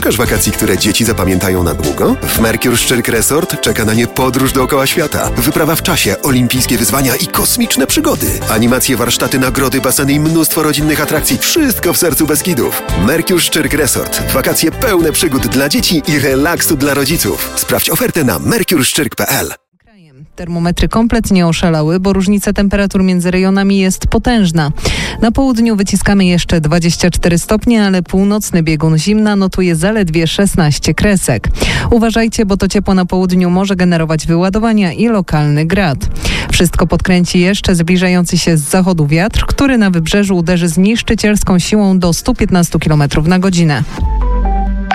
Szukasz wakacji, które dzieci zapamiętają na długo? W Mercure Szczyrk Resort czeka na nie podróż dookoła świata, wyprawa w czasie, olimpijskie wyzwania i kosmiczne przygody. Animacje, warsztaty, nagrody, baseny i mnóstwo rodzinnych atrakcji. Wszystko w sercu Beskidów. Mercure Szczyrk Resort. Wakacje pełne przygód dla dzieci i relaksu dla rodziców. Sprawdź ofertę na mercureszczyrk.pl. Termometry kompletnie oszalały, bo różnica temperatur między rejonami jest potężna. Na południu wyciskamy jeszcze 24 stopnie, ale północny biegun zimna notuje zaledwie 16 kresek. Uważajcie, bo to ciepło na południu może generować wyładowania i lokalny grad. Wszystko podkręci jeszcze zbliżający się z zachodu wiatr, który na wybrzeżu uderzy z niszczycielską siłą do 115 km na godzinę.